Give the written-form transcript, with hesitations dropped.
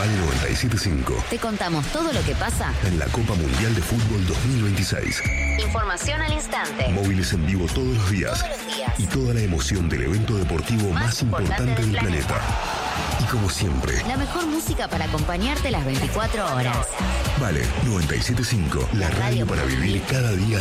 Vale 97.5. Te contamos todo lo que pasa En la Copa Mundial de Fútbol 2026. Información al instante. Móviles en vivo todos los días. Y toda la emoción del evento deportivo más importante del planeta. Y como siempre, La mejor música para acompañarte las 24 horas. Vale 97.5. La radio para vivir cada día